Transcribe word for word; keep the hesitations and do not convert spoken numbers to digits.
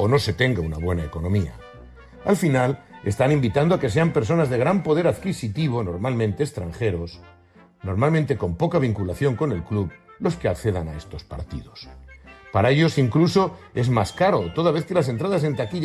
o no se tenga una buena economía. Al final, están invitando a que sean personas de gran poder adquisitivo, normalmente extranjeros, normalmente con poca vinculación con el club, los que accedan a estos partidos. Para ellos incluso es más caro, toda vez que las entradas en taquilla